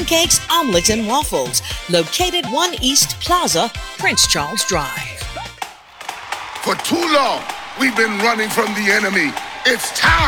pancakes, omelets, and waffles. Located 1 East Plaza, Prince Charles Drive. For too long, we've been running from the enemy. It's time.